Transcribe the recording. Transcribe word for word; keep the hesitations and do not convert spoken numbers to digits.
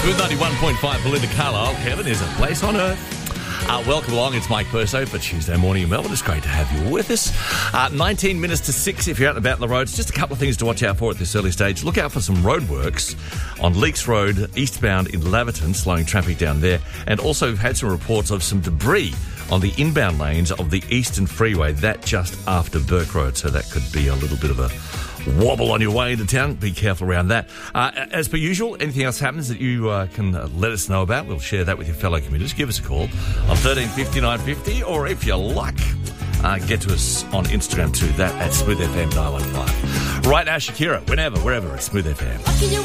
Smooth ninety-one point five, Belinda Carlisle. Heaven is a place on earth. Uh, welcome along. It's Mike Perso for Tuesday morning in Melbourne. It's great to have you with us. Uh, nineteen minutes to six if you're out and about the roads. Just a couple of things to watch out for at this early stage. Look out for some roadworks on Leaks Road, eastbound in Laverton, slowing traffic down there. And also we've had some reports of some debris on the inbound lanes of the Eastern Freeway, that just after Burke Road. So that could be a little bit of a wobble on your way into town. Be careful around that. Uh, as per usual, anything else happens that you uh, can uh, let us know about, we'll share that with your fellow commuters. Give us a call on thirteen fifty, nine fifty, or if you like, uh, get to us on Instagram too, that at Smooth F M nine one five. Right now, Shakira, whenever, wherever, it's Smooth F M.